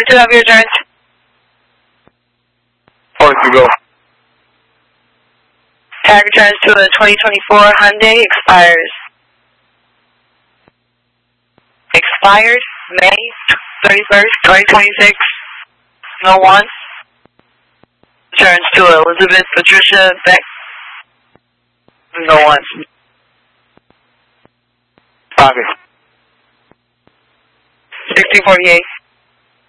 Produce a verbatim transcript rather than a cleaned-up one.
to have your turn. Four to go. Tag returns to a twenty twenty-four Hyundai, expires. Expired May thirty-first, twenty twenty-six. No one. Returns to Elizabeth Patricia Beck. No one. Copy. sixteen forty-eight.